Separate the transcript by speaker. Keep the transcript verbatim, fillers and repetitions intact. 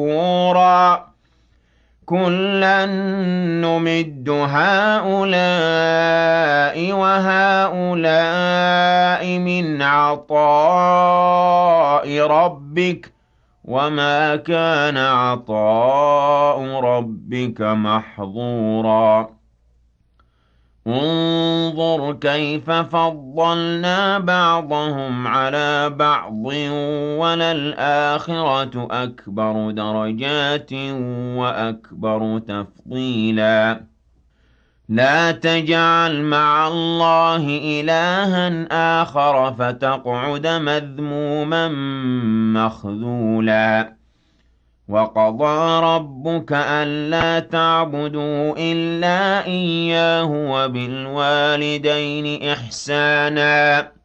Speaker 1: شكورا كلا نمد هؤلاء وهؤلاء من عطاء ربك وما كان عطاء ربك محظورا انظر كيف فضلنا بعضهم على بعض وللآخرة أكبر درجات وأكبر تفضيلا لا تجعل مع الله إلها آخر فتقعد مذموما مخذولا وقضى ربك ألا تعبدوا إلا إياه وبالوالدين إحسانا